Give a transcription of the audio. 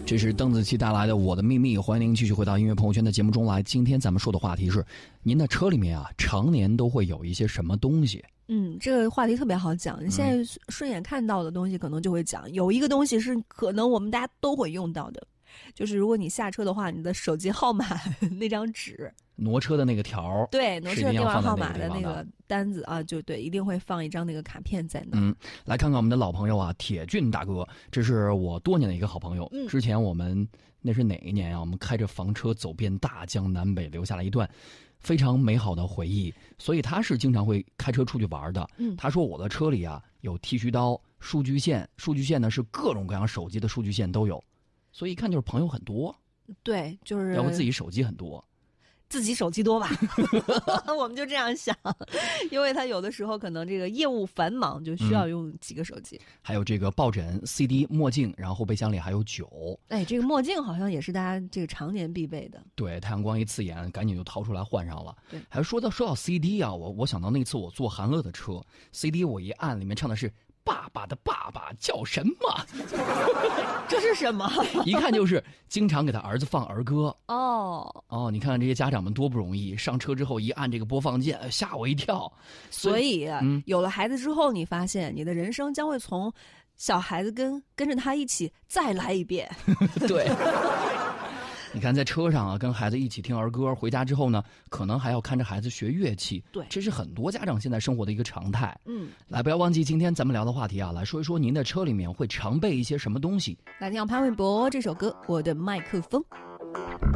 这是邓紫棋带来的《我的秘密》，欢迎您继续回到音乐朋友圈的节目中来。今天咱们说的话题是，您的车里面啊，常年都会有一些什么东西？ 这个话题特别好讲。你现在顺眼看到的东西，可能就会讲。有一个东西是可能我们大家都会用到的，就是如果你下车的话，你的手机号码那张纸， 挪车的那个条， 对，挪车的电话号码的那个单子啊，就对，一定会放一张那个卡片在那。 来看看我们的老朋友啊，铁俊大哥，这是我多年的一个好朋友。之前我们那是哪一年啊？我们开着房车走遍大江南北，留下了一段非常美好的回忆，所以他是经常会开车出去玩的。他说我的车里啊有剃须刀、数据线呢是各种各样手机的数据线都有，所以一看就是朋友很多。 对，就是要不自己手机很多。 自己手机多吧我们就这样想，因为他有的时候可能这个业务繁忙，就需要用几个手机。 还有这个抱枕、CD、墨镜，然后后备箱里还有酒。 哎，这个墨镜好像也是大家这个常年必备的。 对，太阳光一刺眼，赶紧就掏出来换上了。 对， 还说到 CD 啊，我想到那次我坐韩乐的车 ，CD 我一按，里面唱的是爸爸的爸爸叫什么？ 这是什么？ 一看就是经常给他儿子放儿歌。 哦， 你看看这些家长们多不容易，上车之后一按这个播放键，吓我一跳。 所以有了孩子之后，你发现你的人生将会从小孩子跟着他一起再来一遍。 对。你看，在车上啊，跟孩子一起听儿歌，回家之后呢，可能还要看着孩子学乐器。 对， 这是很多家长现在生活的一个常态。来，不要忘记今天咱们聊的话题啊，来说一说您的车里面会常备一些什么东西。 来听潘玮柏这首歌《我的麦克风》。